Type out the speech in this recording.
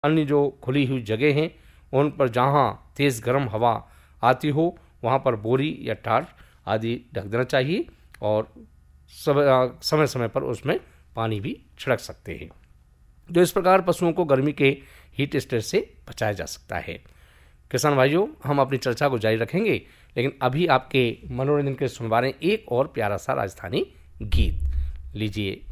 अन्य जो खुली हुई जगह हैं उन पर जहाँ तेज़ गर्म हवा आती हो वहाँ पर बोरी या टाट आदि ढक देना चाहिए और समय समय पर उसमें पानी भी छिड़क सकते हैं। तो इस प्रकार पशुओं को गर्मी के हीट स्ट्रेस से बचाया जा सकता है। किसान भाइयों, हम अपनी चर्चा को जारी रखेंगे, लेकिन अभी आपके मनोरंजन के सुनवा रहे हैं एक और प्यारा सा राजस्थानी गीत। लीजिए।